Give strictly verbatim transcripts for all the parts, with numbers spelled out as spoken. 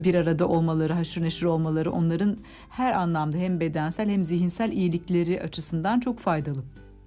bir arada olmaları, haşır neşir olmaları onların her anlamda hem bedensel hem zihinsel iyilikleri açısından çok faydalı.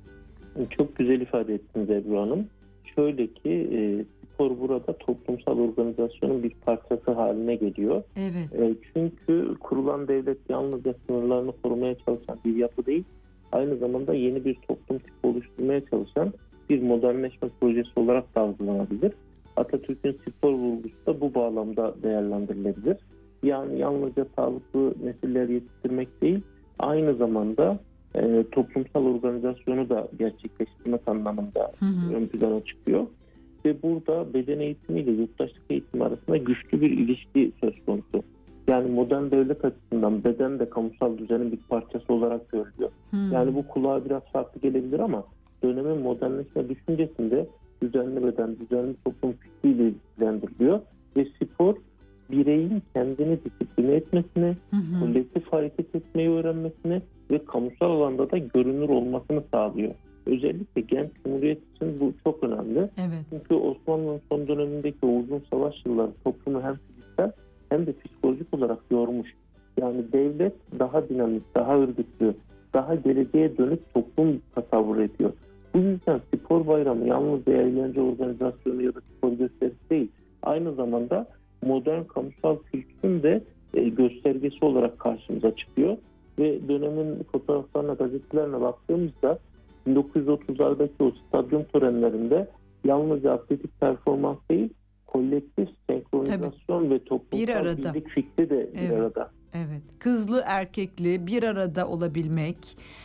Çok güzel ifade ettiniz Ebru Hanım. Şöyle ki e, spor burada toplumsal organizasyonun bir parçası haline geliyor. Evet. E, çünkü kurulan devlet yalnızca sınırlarını korumaya çalışan bir yapı değil, aynı zamanda yeni bir toplum tipi oluşturmaya çalışan bir modernleşme projesi olarak da algılanabilir. Atatürk'ün spor vurgusu da bu bağlamda değerlendirilebilir. Yani yalnızca sağlıklı nesiller yetiştirmek değil, aynı zamanda e, toplumsal organizasyonu da gerçekleştirmek anlamında hı hı. ön plana çıkıyor. Ve burada beden eğitimi ile yurttaşlık eğitimi arasında güçlü bir ilişki söz konusu. Yani modern devlet açısından beden de kamusal düzenin bir parçası olarak görülüyor. Hmm. Yani bu kulağa biraz farklı gelebilir ama dönemin modernleşme düşüncesinde düzenli beden, düzenli toplum fikriyle ilgilendiriliyor. Ve spor bireyin kendini disipline etmesini, hmm. kolektif hareket etmeyi öğrenmesini ve kamusal alanda da görünür olmasını sağlıyor. Özellikle genç cumhuriyet için bu çok önemli. Evet. Çünkü Osmanlı'nın son dönemindeki o uzun savaş yılları toplumu hem fiziksel hem de psikolojik olarak yormuş. Yani devlet daha dinamik, daha örgütlü, daha geleceğe dönük toplum tasavvur ediyor. Bu yüzden spor bayramı yalnızca eğlence organizasyonu ya da spor gösterisi değil, aynı zamanda modern kamusal kültürün de göstergesi olarak karşımıza çıkıyor. Ve dönemin fotoğraflarına, gazetelerine baktığımızda bin dokuz yüz otuzlardaki o stadyum törenlerinde yalnızca atletik performans değil, kolektif senkronizasyon Tabii. ve toplumsal birlik fikri de evet. bir arada. Evet. Kızlı erkekli bir arada olabilmek,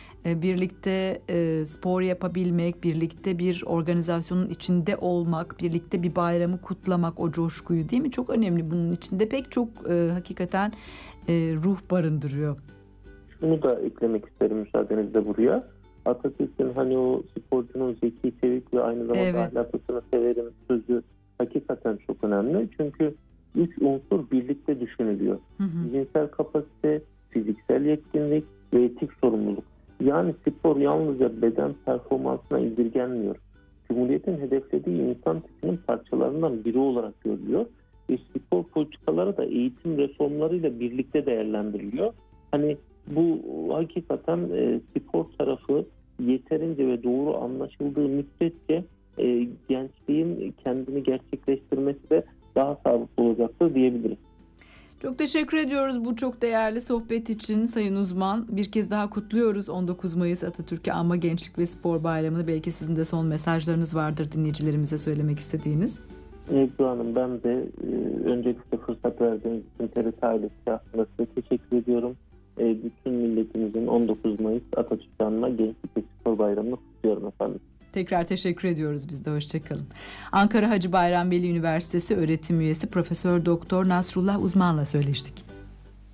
birlikte spor yapabilmek, birlikte bir organizasyonun içinde olmak, birlikte bir bayramı kutlamak, o coşkuyu, değil mi? Çok önemli. Bunun içinde pek çok hakikaten ruh barındırıyor. Şunu da eklemek isterim müsaadenizle buraya. Atatürk'ün hani o sporcunun zeki, çevik ve aynı zamanda evet. ahlaklısını severim sözü hakikaten çok önemli. Çünkü üç unsur birlikte düşünülüyor. Hı hı. Zihinsel kapasite, fiziksel yetkinlik ve etik sorumluluk. Yani spor yalnızca beden performansına indirgenmiyor. Cumhuriyetin hedeflediği insan tipinin parçalarından biri olarak görülüyor. Ve spor politikaları da eğitim reformlarıyla birlikte değerlendiriliyor. Hani bu hakikaten e, spor tarafı yeterince ve doğru anlaşıldığı müddetçe e, gençliğin kendini gerçekleştirmesi de daha sağlıklı olacaktır diyebiliriz. Çok teşekkür ediyoruz bu çok değerli sohbet için Sayın Uzman. Bir kez daha kutluyoruz on dokuz Mayıs Atatürk'ü Anma Gençlik ve Spor Bayramı'nı. Belki sizin de son mesajlarınız vardır dinleyicilerimize söylemek istediğiniz. Ebru Hanım, ben de e, öncelikle fırsat verdiğiniz için T R T ailesi hakkında size teşekkür ediyorum. E, bütün milletimizin on dokuz Mayıs Atatürk'ü Anma Gençlik ve Spor Bayramı'nı kutluyorum efendim. Tekrar teşekkür ediyoruz biz de. Hoşçakalın. Ankara Hacı Bayram Veli Üniversitesi öğretim üyesi Profesör Doktor Nasrullah Uzman'la söyleştik.